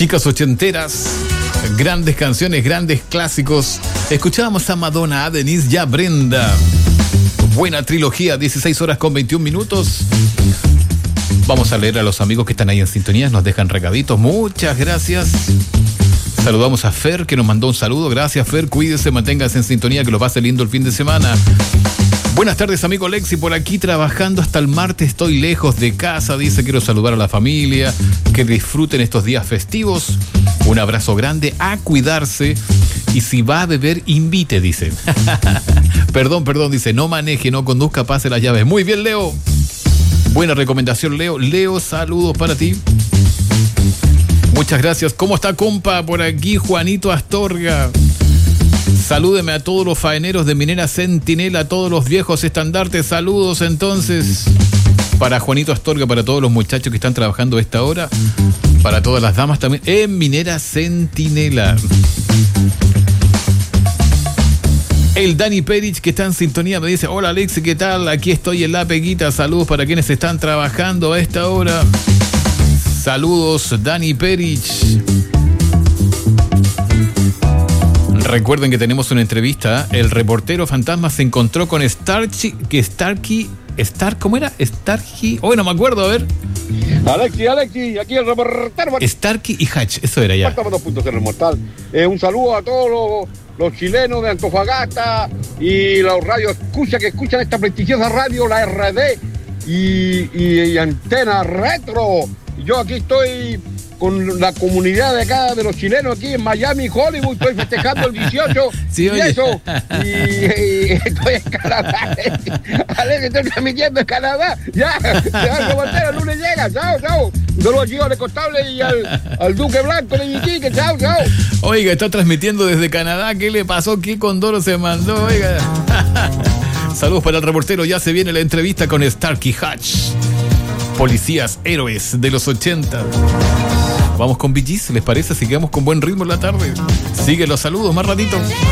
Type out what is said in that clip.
Chicas ochenteras, grandes canciones, grandes clásicos. Escuchábamos a Madonna, a Denise y a Brenda. Buena trilogía, 16 horas con 21 minutos. Vamos a leer a los amigos que están ahí en sintonía, nos dejan recaditos. Muchas gracias. Saludamos a Fer, que nos mandó un saludo. Gracias, Fer. Cuídese, manténgase en sintonía, que lo pase lindo el fin de semana. Buenas tardes, amigo Lexi, por aquí trabajando hasta el martes, estoy lejos de casa, dice, quiero saludar a la familia, que disfruten estos días festivos, un abrazo grande, a cuidarse, y si va a beber, invite, dice. Perdón, dice, no maneje, no conduzca, pase las llaves. Muy bien, Leo. Buena recomendación, Leo. Leo, saludos para ti. Muchas gracias. ¿Cómo está, compa? Por aquí, Juanito Astorga. Salúdeme a todos los faeneros de Minera Centinela, a todos los viejos estandartes. Saludos entonces para Juanito Astorga, para todos los muchachos que están trabajando a esta hora, para todas las damas también en Minera Centinela. El Dani Perich, que está en sintonía, me dice: hola Alex, ¿qué tal? Aquí estoy en La Peguita. Saludos para quienes están trabajando a esta hora. Saludos, Dani Perich. Recuerden que tenemos una entrevista. El reportero fantasma se encontró con Starky, ¿cómo era? Starky, hoy no me acuerdo, a ver. Alexi, aquí el reportero. Starky y Hatch, eso era ya. Estamos 2 puntos en el mortal. Un saludo a todos los chilenos de Antofagasta y los radios que escuchan esta prestigiosa radio, la RD y Antena Retro. Yo aquí estoy con la comunidad de acá, de los chilenos aquí en Miami, Hollywood, estoy festejando el 18 sí, y oye. eso, y estoy en Canadá. Alex, estoy transmitiendo en Canadá, ya el lunes llega, chao. Un saludo a Gio de Costable y al Duque Blanco de Yiquique, chao. Oiga, está transmitiendo desde Canadá, ¿qué le pasó? ¿Qué condoro se mandó? Oiga. Saludos para el reportero, ya se viene la entrevista con Starky Hatch. Policías héroes de los 80. Vamos con Bee Gees, ¿les parece? Sigamos con buen ritmo en la tarde. Siguen los saludos más ratito.